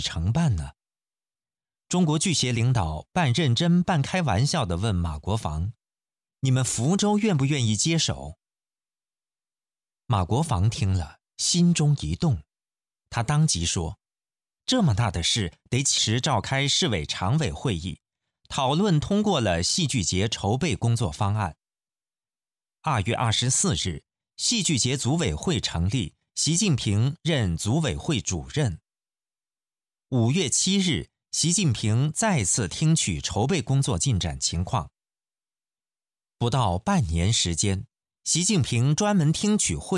承办呢？中国剧协领导半认真半开玩笑地问马国防：你们福州愿不愿意接手？马国防听了，心中一动，他当即说：这么大的事，得及时召开市委常委会议，讨论通过了戏剧节筹备工作方案。2月24日，戏剧节组委会成立，习近平任组委会主任。5月7日，习近平再次听取筹备工作进展情况。不到半年时间，习近平专门听取会